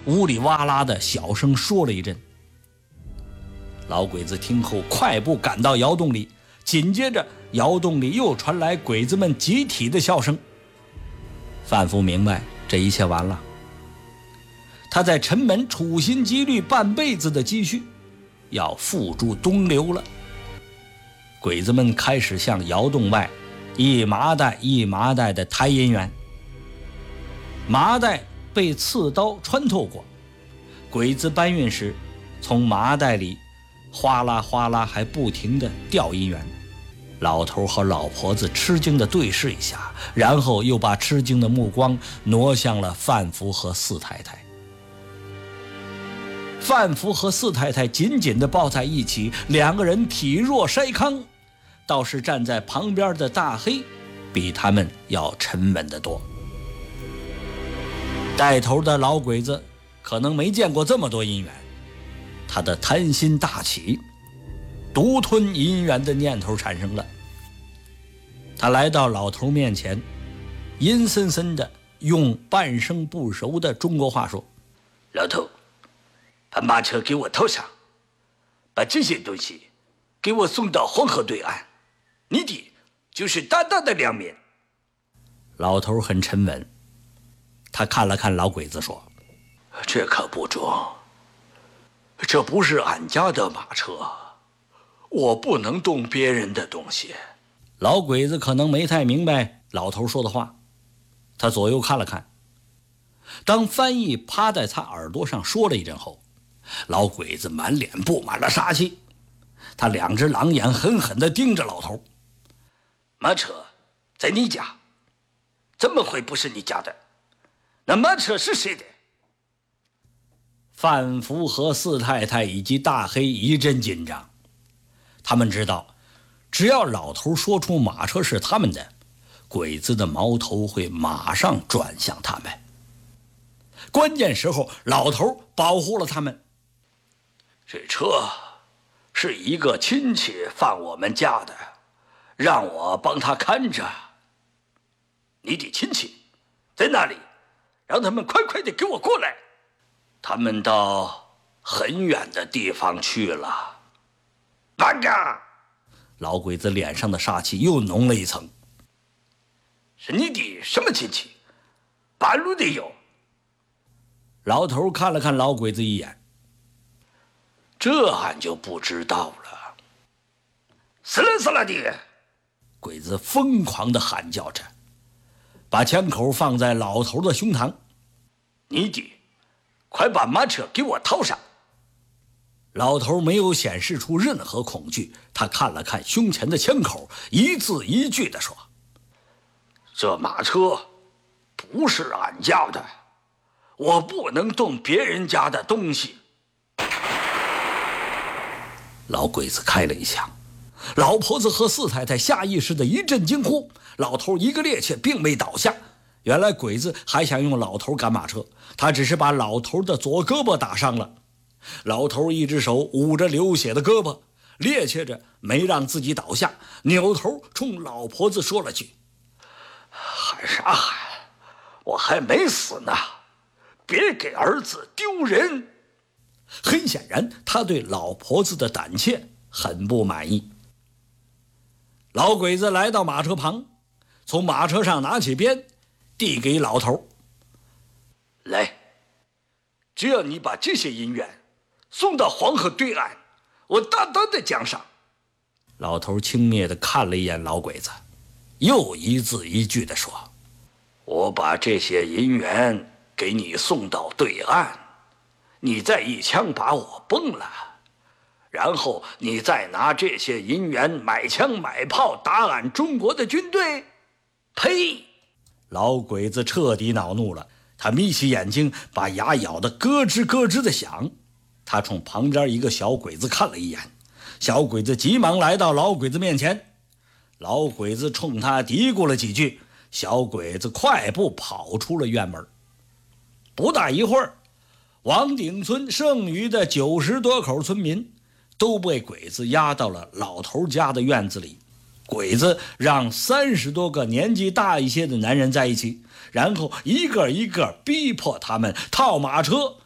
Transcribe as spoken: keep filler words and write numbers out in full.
呜里哇啦的小声说了一阵。老鬼子听后快步赶到窑洞里，紧接着窑洞里又传来鬼子们集体的笑声。范福明白这一切完了，他在城门处心积虑半辈子的积蓄要付诸东流了。鬼子们开始向窑洞外一麻袋一麻袋的抬银元，麻袋被刺刀穿透过，鬼子搬运时从麻袋里哗啦哗啦还不停地掉银元。老头和老婆子吃惊地对视一下，然后又把吃惊的目光挪向了范福和四太太。范福和四太太紧紧地抱在一起，两个人体弱筛糠，倒是站在旁边的大黑比他们要沉稳得多。带头的老鬼子可能没见过这么多银元，他的贪心大起，独吞银元的念头产生了。他来到老头面前，阴森森的用半生不熟的中国话说：“ 老头，把马车给我套上，把这些东西给我送到黄河对岸，你的就是大大的粮面。” 老头很沉稳，他看了看老鬼子说：“ 这可不中，这不是俺家的马车，我不能动别人的东西。” 老鬼子可能没太明白老头说的话，他左右看了看。当翻译趴在他耳朵上说了一阵后，老鬼子满脸布满了杀气，他两只狼眼狠狠地盯着老头。 马车在你家，怎么会不是你家的？那马车是谁的？ 范福和四太太以及大黑一阵紧张，他们知道只要老头说出马车是他们的，鬼子的矛头会马上转向他们。关键时候老头保护了他们。 这车是一个亲戚放我们家的，让我帮他看着。你的亲戚在哪里？让他们快快的给我过来。他们到很远的地方去了。慢着！ 老鬼子脸上的杀气又浓了一层。 是你的什么亲戚？半路的有。 老头看了看老鬼子一眼。 这俺就不知道了。死了死了的！ 鬼子疯狂地喊叫着，把枪口放在老头的胸膛。 你的，快把马车给我套上！ 老头没有显示出任何恐惧，他看了看胸前的枪口，一字一句地说：“ 这马车不是俺家的，我不能动别人家的东西。” 老鬼子开了一枪，老婆子和四太太下意识的一阵惊呼，老头一个趔趄并没倒下。原来鬼子还想用老头赶马车，他只是把老头的左胳膊打伤了。老头一只手捂着流血的胳膊，趔趄着没让自己倒下，扭头冲老婆子说了句：“ 喊啥喊？我还没死呢，别给儿子丢人。” 很显然他对老婆子的胆怯很不满意。老鬼子来到马车旁，从马车上拿起鞭递给老头：“ 来，只要你把这些银元送到黄河对岸，我大大的奖赏。” 老头轻蔑地看了一眼老鬼子，又一字一句地说：“ 我把这些银元给你送到对岸，你再一枪把我崩了，然后你再拿这些银元买枪买炮打俺中国的军队。呸！” 老鬼子彻底恼怒了，他眯起眼睛，把牙咬得咯吱咯吱的响。他冲旁边一个小鬼子看了一眼，小鬼子急忙来到老鬼子面前，老鬼子冲他嘀咕了几句，小鬼子快步跑出了院门。不大一会儿，王顶村剩余的九十多口村民都被鬼子押到了老头家的院子里。鬼子让三十多个年纪大一些的男人在一起，然后一个一个逼迫他们套马车